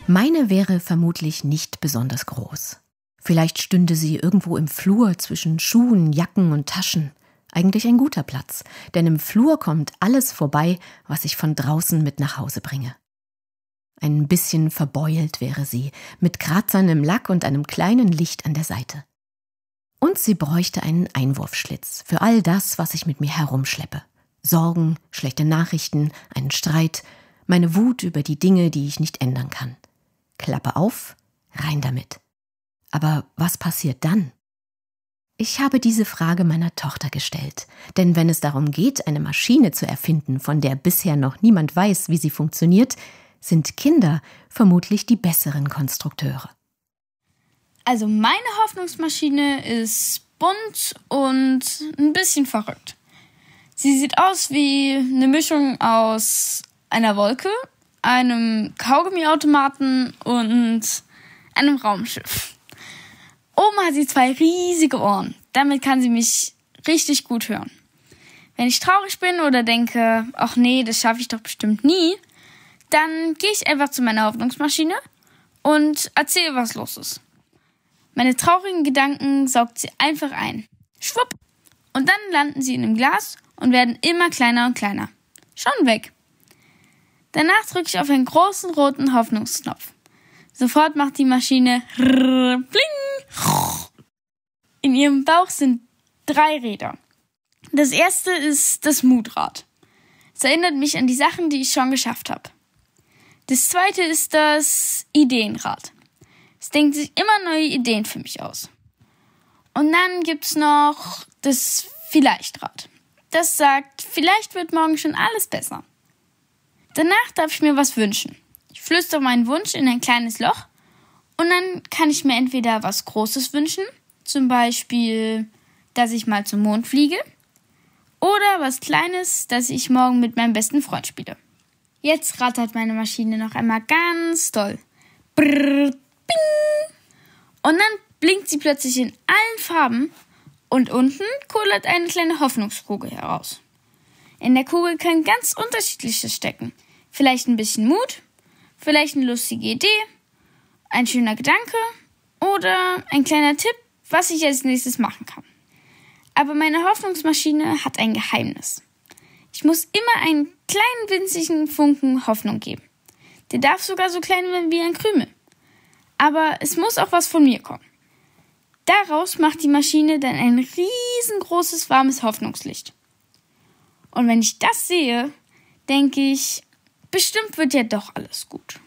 Meine wäre vermutlich nicht besonders groß. Vielleicht stünde sie irgendwo im Flur zwischen Schuhen, Jacken und Taschen. Eigentlich ein guter Platz, denn im Flur kommt alles vorbei, was ich von draußen mit nach Hause bringe. Ein bisschen verbeult wäre sie, mit Kratzern im Lack und einem kleinen Licht an der Seite. Und sie bräuchte einen Einwurfschlitz für all das, was ich mit mir herumschleppe. Sorgen, schlechte Nachrichten, einen Streit, meine Wut über die Dinge, die ich nicht ändern kann. Klappe auf, rein damit. Aber was passiert dann? Ich habe diese Frage meiner Tochter gestellt, denn wenn es darum geht, eine Maschine zu erfinden, von der bisher noch niemand weiß, wie sie funktioniert, sind Kinder vermutlich die besseren Konstrukteure. Also meine Hoffnungsmaschine ist bunt und ein bisschen verrückt. Sie sieht aus wie eine Mischung aus einer Wolke, einem Kaugummiautomaten und einem Raumschiff. Oben hat sie 2 riesige Ohren. Damit kann sie mich richtig gut hören. Wenn ich traurig bin oder denke, ach nee, das schaffe ich doch bestimmt nie, dann gehe ich einfach zu meiner Hoffnungsmaschine und erzähle, was los ist. Meine traurigen Gedanken saugt sie einfach ein. Schwupp! Und dann landen sie in einem Glas und werden immer kleiner und kleiner. Schon weg. Danach drücke ich auf einen großen roten Hoffnungsknopf. Sofort macht die Maschine bling. In ihrem Bauch sind 3 Räder. Das erste ist das Mutrad. Es erinnert mich an die Sachen, die ich schon geschafft habe. Das zweite ist das Ideenrad. Es denkt sich immer neue Ideen für mich aus. Und dann gibt's noch das Vielleichtrad. Das sagt, vielleicht wird morgen schon alles besser. Danach darf ich mir was wünschen. Ich flüstere meinen Wunsch in ein kleines Loch und dann kann ich mir entweder was Großes wünschen, zum Beispiel, dass ich mal zum Mond fliege, oder was Kleines, dass ich morgen mit meinem besten Freund spiele. Jetzt rattert meine Maschine noch einmal ganz doll. Brrr, bing! Und dann blinkt sie plötzlich in allen Farben und unten kullert eine kleine Hoffnungskugel heraus. In der Kugel kann ganz Unterschiedliches stecken. Vielleicht ein bisschen Mut, vielleicht eine lustige Idee, ein schöner Gedanke oder ein kleiner Tipp, was ich als nächstes machen kann. Aber meine Hoffnungsmaschine hat ein Geheimnis. Ich muss immer einen kleinen winzigen Funken Hoffnung geben. Der darf sogar so klein werden wie ein Krümel. Aber es muss auch was von mir kommen. Daraus macht die Maschine dann ein riesengroßes, warmes Hoffnungslicht. Und wenn ich das sehe, denke ich, bestimmt wird ja doch alles gut.